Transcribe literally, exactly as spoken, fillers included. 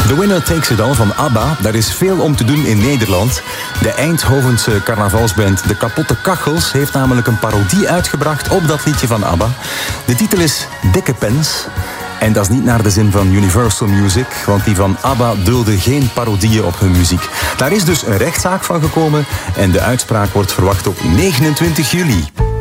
The Winner Takes It All van ABBA. Daar is veel om te doen in Nederland. De Eindhovense carnavalsband De Kapotte Kachels heeft namelijk een parodie uitgebracht op dat liedje van ABBA. De titel is Dikke Pens. En dat is niet naar de zin van Universal Music, want die van ABBA dulde geen parodieën op hun muziek. Daar is dus een rechtszaak van gekomen en de uitspraak wordt verwacht op negenentwintig juli.